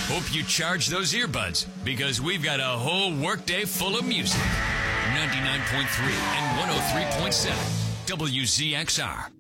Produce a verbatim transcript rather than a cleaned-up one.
Hope you charge those earbuds because we've got a whole workday full of music. ninety-nine point three and one oh three point seven W Z X R.